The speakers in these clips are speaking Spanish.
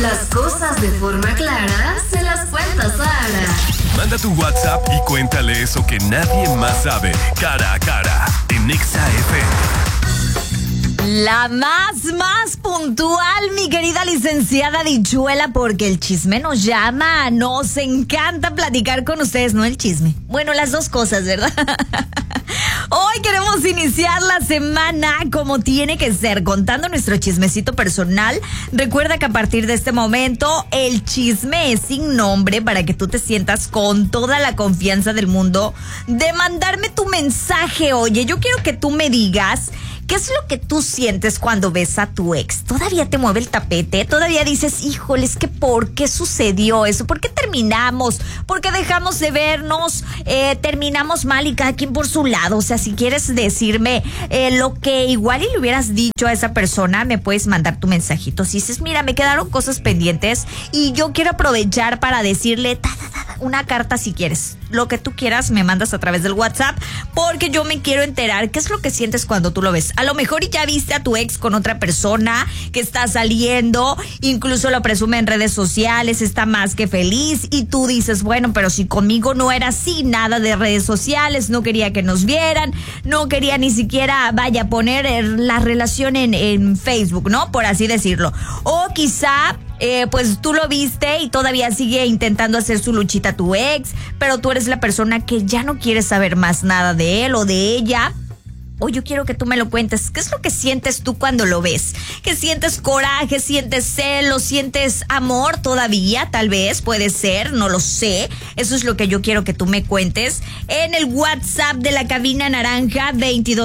Las cosas de forma clara se las cuenta Sara. Manda tu WhatsApp y cuéntale eso que nadie más sabe. Cara a cara, en Exa FM. La más puntual, mi querida licenciada Dichuela, porque el chisme nos llama. Nos encanta platicar con ustedes, no el chisme. Bueno, las dos cosas, ¿verdad? Hoy queremos iniciar la semana como tiene que ser, contando nuestro chismecito personal. Recuerda que a partir de este momento el chisme es sin nombre para que tú te sientas con toda la confianza del mundo de mandarme tu mensaje. Oye, yo quiero que tú me digas ¿qué es lo que tú sientes cuando ves a tu ex? ¿Todavía te mueve el tapete? ¿Todavía dices, híjole, es que por qué sucedió eso? ¿Por qué terminamos? ¿Por qué dejamos de vernos? Terminamos mal y cada quien por su lado. O sea, si quieres decirme lo que igual y le hubieras dicho a esa persona, me puedes mandar tu mensajito. Si dices, mira, me quedaron cosas pendientes y yo quiero aprovechar para decirle una carta si quieres. Lo que tú quieras me mandas a través del WhatsApp porque yo me quiero enterar qué es lo que sientes cuando tú lo ves. A lo mejor ya viste a tu ex con otra persona que está saliendo, incluso lo presume en redes sociales, está más que feliz y tú dices, bueno, pero si conmigo no era así, nada de redes sociales, no quería que nos vieran, no quería ni siquiera, poner la relación en Facebook, ¿no? Por así decirlo. O quizá pues tú lo viste y todavía sigue intentando hacer su luchita a tu ex, pero tú eres la persona que ya no quiere saber más nada de él o de ella. Hoy yo quiero que tú me lo cuentes. ¿Qué es lo que sientes tú cuando lo ves? ¿Que sientes coraje, sientes celos, sientes amor todavía? Tal vez, puede ser, no lo sé. Eso es lo que yo quiero que tú me cuentes en el WhatsApp de la cabina naranja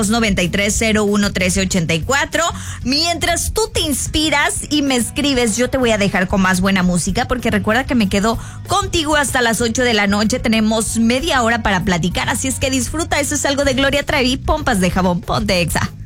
2293-011384. Mientras tú te inspiras y me escribes, yo te voy a dejar con más buena música porque recuerda que me quedo contigo hasta las 8 de la noche. Tenemos media hora para platicar, así es que disfruta. Eso es algo de Gloria Trevi, Pompas de Jabón. Ponte Exa.